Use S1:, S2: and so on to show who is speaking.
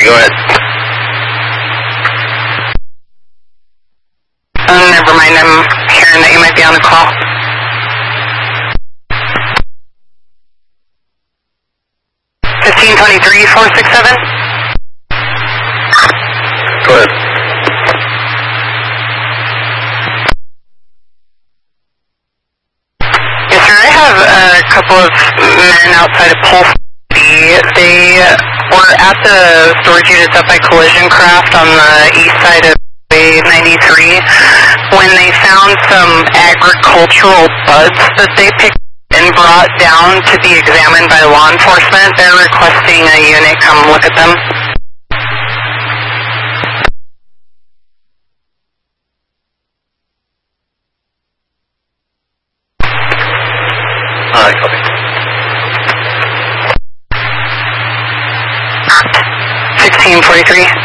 S1: go ahead.
S2: Never mind, I'm hearing that you might be on the call. $1523-467?
S1: Go ahead.
S2: Yes, sir, I have a couple of men outside of Pulse City. They were at the storage units up by Collision Craft on the east side of 93 when they found some agricultural buds that they picked and brought down to be examined by law enforcement. They're requesting a unit come look at them.
S1: Alright, copy.
S2: 1643.